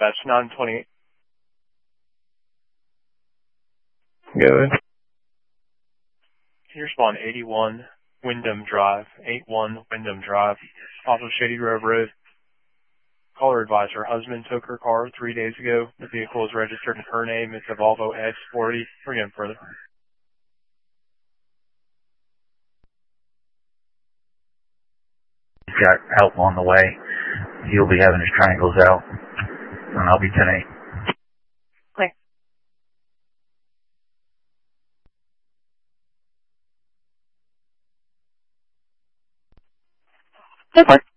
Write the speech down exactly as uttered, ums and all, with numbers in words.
dispatch nine twenty-eight. Go ahead. Can you respond eighty-one Wyndham Drive, eighty-one Wyndham Drive, off of Shady Grove Road? Caller advised her husband took her car three days ago. The vehicle is registered in her name. It's a Volvo X forty. We're going further. He's got help on the way. He'll be having his triangles out, and I'll be ten eight. Clear. Go for it.